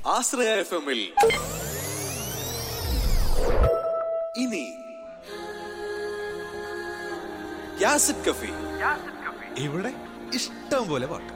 ആശ്രയ FM-ൽ ഇനി യാസിഡ് കഫേ. ഇവിടെ ഇഷ്ടം പോലെ പാട്ട്.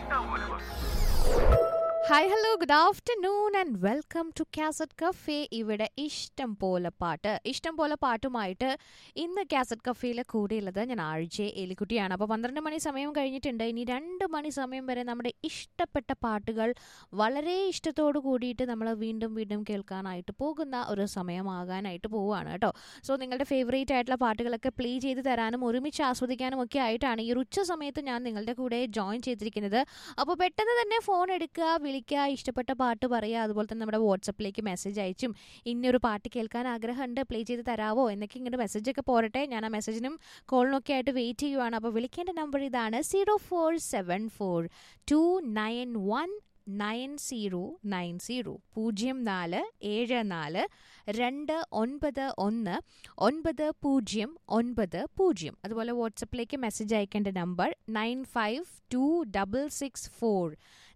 Hi hello good afternoon and welcome to cassette cafe. ഇവിടെ ഇഷ്ടം പോലെ പാട്ടുമായിട്ട് ഇന്ന് കാസറ്റ് കഫേയിൽ കൂടെയുള്ളത് ഞാൻ ആഴ്ച എലിക്കുട്ടിയാണ്. അപ്പോൾ 12 മണി സമയം കഴിഞ്ഞിട്ടുണ്ട്. ഇനി 2 മണി സമയം വരെ നമ്മുടെ ഇഷ്ടപ്പെട്ട പാട്ടുകൾ വളരെ ഇഷ്ടത്തോടു കൂടിയിട്ട് നമ്മൾ വീണ്ടും വീണ്ടും കേൾക്കാനായിട്ട് പോകുന്ന ഒരു സമയമാകാനായിട്ട് പോവുകയാണ് കേട്ടോ. സോ നിങ്ങളുടെ ഫേവറേറ്റ് ആയിട്ടുള്ള പാട്ടുകളൊക്കെ പ്ലേ ചെയ്ത് തരാനും ഒരുമിച്ച് ആസ്വദിക്കാനും ഒക്കെ ആയിട്ടാണ് ഈ ഒരു ഉച്ച സമയത്ത് ഞാൻ നിങ്ങളുടെ കൂടെ ജോയിൻ ചെയ്തിരിക്കുന്നത്. അപ്പോൾ പെട്ടെന്ന് തന്നെ ഫോൺ എടുക്കുക, വിളിക്കുക, ഇഷ്ടപ്പെട്ട പാട്ട് പറയുക. അതുപോലെ തന്നെ നമ്മുടെ വാട്സപ്പിലേക്ക് മെസ്സേജ് അയച്ചും ഇന്നൊരു പാട്ട് കേൾക്കാൻ ആഗ്രഹമുണ്ട്, പ്ലേ ചെയ്ത് തരാവോ എന്നൊക്കെ ഇങ്ങോട്ട് മെസ്സേജൊക്കെ പോരട്ടെ. ഞാൻ ആ മെസ്സേജിനും കോളിനൊക്കെ ആയിട്ട് വെയിറ്റ് ചെയ്യുവാണ്. അപ്പോൾ വിളിക്കേണ്ട നമ്പർ ഇതാണ് 0474219090 0424291990. അതുപോലെ വാട്സപ്പിലേക്ക് മെസ്സേജ് അയക്കേണ്ട നമ്പർ 9526649090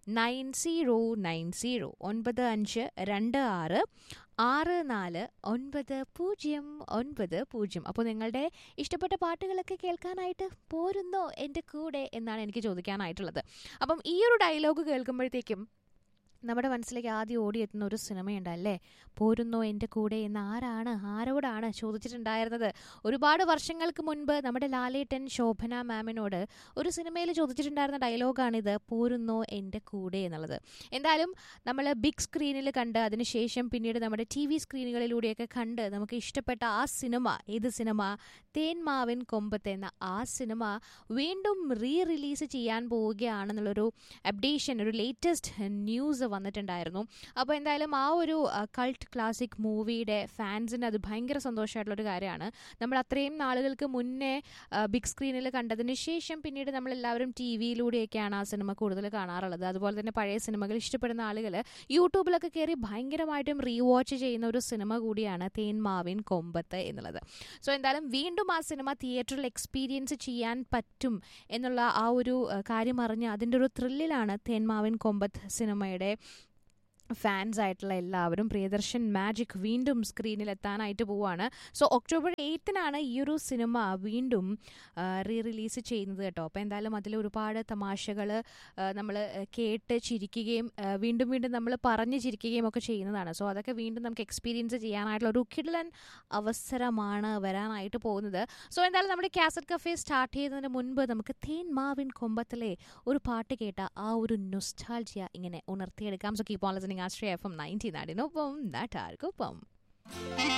9526649090. അപ്പോൾ നിങ്ങളുടെ ഇഷ്ടപ്പെട്ട പാട്ടുകളൊക്കെ കേൾക്കാനായിട്ട് പോരുന്നോ എൻ്റെ കൂടെ എന്നാണ് എനിക്ക് ചോദിക്കാനായിട്ടുള്ളത്. അപ്പം ഈ ഒരു ഡയലോഗ് കേൾക്കുമ്പോഴത്തേക്കും നമ്മുടെ മനസ്സിലേക്ക് ആദ്യം ഓടിയെത്തുന്ന ഒരു സിനിമയുണ്ടല്ലേ, പോരുന്നോ എൻ്റെ കൂടെ എന്ന് ആരോടാണ് ചോദിച്ചിട്ടുണ്ടായിരുന്നത്? ഒരുപാട് വർഷങ്ങൾക്ക് മുൻപ് നമ്മുടെ ലാലേട്ടൻ ശോഭന മാമിനോട് ഒരു സിനിമയിൽ ചോദിച്ചിട്ടുണ്ടായിരുന്ന ഡയലോഗാണിത്, പോരുന്നോ എൻ്റെ കൂടെ എന്നുള്ളത്. എന്തായാലും നമ്മൾ ബിഗ് സ്ക്രീനിൽ കണ്ട് അതിനുശേഷം പിന്നീട് നമ്മുടെ TV സ്ക്രീനുകളിലൂടെയൊക്കെ കണ്ട് നമുക്ക് ഇഷ്ടപ്പെട്ട ആ സിനിമ, ഏത് സിനിമ? തേന്മാവിൻ കൊമ്പത്ത് എന്ന ആ സിനിമ വീണ്ടും റിലീസ് ചെയ്യാൻ പോവുകയാണെന്നുള്ളൊരു അപ്ഡേഷൻ, ഒരു ലേറ്റസ്റ്റ് ന്യൂസ് വന്നിട്ടുണ്ടായിരുന്നു. അപ്പോൾ എന്തായാലും ആ ഒരു കൾട്ട് ക്ലാസിക് മൂവിയുടെ ഫാൻസിന് അത് ഭയങ്കര സന്തോഷമായിട്ടുള്ളൊരു കാര്യമാണ്. നമ്മൾ അത്രയും നാളുകൾക്ക് മുന്നേ ബിഗ് സ്ക്രീനിൽ കണ്ടതിന് ശേഷം പിന്നീട് നമ്മളെല്ലാവരും TV-യിലൂടെയൊക്കെയാണ് ആ സിനിമ കൂടുതൽ കാണാറുള്ളത്. അതുപോലെ തന്നെ പഴയ സിനിമകൾ ഇഷ്ടപ്പെടുന്ന ആളുകൾ യൂട്യൂബിലൊക്കെ കയറി ഭയങ്കരമായിട്ടും റീവാച്ച് ചെയ്യുന്ന ഒരു സിനിമ കൂടിയാണ് തേന്മാവിൻ കൊമ്പത്ത് എന്നുള്ളത്. സോ എന്തായാലും വീണ്ടും ആ സിനിമ തിയേറ്ററിൽ എക്സ്പീരിയൻസ് ചെയ്യാൻ പറ്റും എന്നുള്ള ആ ഒരു കാര്യം അറിഞ്ഞ് അതിൻ്റെ ഒരു ത്രില്ലിലാണ് തേന്മാവിൻ കൊമ്പത്ത് സിനിമയുടെ ഫാൻസ് ആയിട്ടുള്ള എല്ലാവരും. പ്രിയദർശൻ മാജിക് വീണ്ടും സ്ക്രീനിൽ എത്താനായിട്ട് പോവുകയാണ്. സോ ഒക്ടോബർ 8-നാണ് ഈ ഒരു സിനിമ വീണ്ടും റിലീസ് ചെയ്യുന്നത് കേട്ടോ. അപ്പോൾ എന്തായാലും അതിൽ ഒരുപാട് തമാശകൾ നമ്മൾ കേട്ട് ചിരിക്കുകയും വീണ്ടും വീണ്ടും നമ്മൾ പറഞ്ഞ് ചിരിക്കുകയും ഒക്കെ ചെയ്യുന്നതാണ്. സോ അതൊക്കെ വീണ്ടും നമുക്ക് എക്സ്പീരിയൻസ് ചെയ്യാനായിട്ടുള്ള ഒരു കിടിലൻ അവസരമാണ് വരാനായിട്ട് പോകുന്നത്. സോ എന്തായാലും നമ്മുടെ കാസറ്റ് കഫേ സ്റ്റാർട്ട് ചെയ്യുന്നതിന് മുൻപ് നമുക്ക് തേന്മാവിൻ കൊമ്പത്തിലെ ഒരു പാട്ട് കേട്ട ആ ഒരു നൊസ്റ്റാൾജിയ ഇങ്ങനെ ഉണർത്തിയെടുക്കാം. So keep on listening Ashraya FM 90 നാടിനൊപ്പം നാട്ടാർക്കൊപ്പം.